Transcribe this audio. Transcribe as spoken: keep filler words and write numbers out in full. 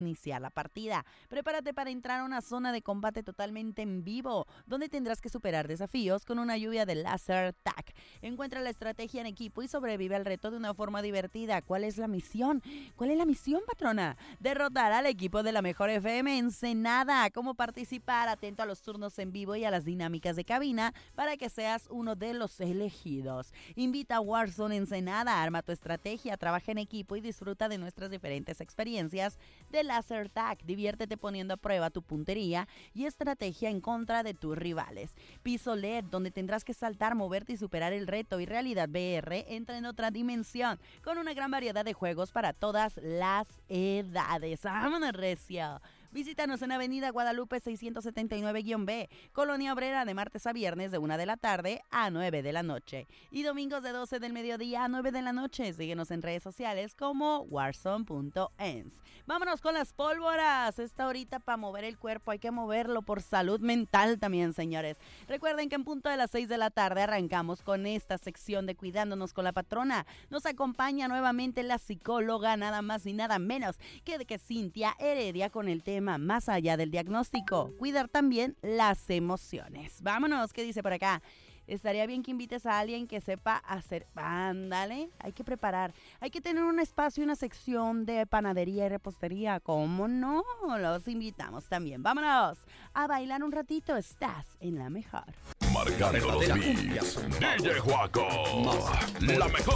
iniciar la partida. Prepárate para entrar a una zona de combate totalmente en vivo, donde tendrás que superar desafíos con una lluvia de laser tag. Encuentra la estrategia en equipo y sobrevive al reto de una forma divertida. ¿Cuál es la misión? ¿Cuál es la misión, patrona? Derrotar al equipo de la Mejor F M Ensenada. ¿Cómo participar? Atento a los turnos en vivo y a las dinámicas de cabina para que seas uno de los elegidos. Invita a Warzone Ensenada, arma tu estrategia, trabaja en equipo y disfruta de nuestras diferentes experiencias de laser tag. Diviértete poniendo a prueba tu puntería y estrategia en contra de tus rivales. Piso L E D, donde tendrás que saltar, moverte y superar el reto, y Realidad V R entra en otra dimensión con una gran variedad de juegos para todas las edades. ¡Vámonos, recio! Visítanos en Avenida Guadalupe seiscientos setenta y nueve B, Colonia Obrera, de martes a viernes de una de la tarde a nueve de la noche. Y domingos de doce del mediodía a nueve de la noche. Síguenos en redes sociales como warzone punto ens. Vámonos con las pólvoras. Esta horita para mover el cuerpo hay que moverlo por salud mental también, señores. Recuerden que en punto de las seis de la tarde arrancamos con esta sección de Cuidándonos con la Patrona. Nos acompaña nuevamente la psicóloga, nada más y nada menos que de que Cintia Heredia, con el tema más allá del diagnóstico, cuidar también las emociones. Vámonos, ¿qué dice por acá? Estaría bien que invites a alguien que sepa hacer... Ándale, hay que preparar. Hay que tener un espacio, una sección de panadería y repostería. ¿Cómo no? Los invitamos también. Vámonos a bailar un ratito. Estás en la mejor. Marcando los beats. D J Juaco. La mejor.